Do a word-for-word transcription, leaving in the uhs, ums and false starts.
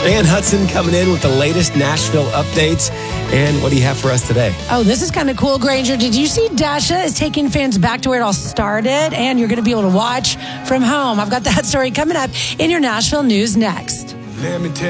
Dan Hudson coming in with the latest Nashville updates. And what do you have for us today? Oh, this is kind of cool, Granger. Did you see Dasha is taking fans back to where it all started? And you're going to be able to watch from home. I've got that story coming up in your Nashville news next. Let me tell